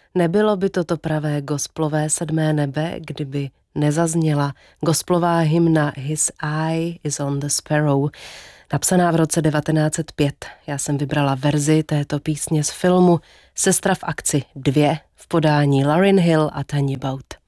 Nebylo by toto pravé gospelové sedmé nebe, kdyby nezazněla gospelová hymna His Eye is on the Sparrow, napsaná v roce 1905. Já jsem vybrala verzi této písně z filmu Sestra v akci 2 v podání Lauryn Hill a Tanya Bout.